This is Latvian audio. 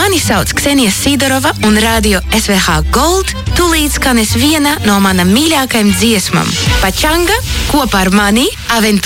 Mani sauc Ksenija Sidorova un radio SVH Gold tūlīt skanes viena no manam mīļākajām dziesmām. Pačanga kopā ar mani Aventura.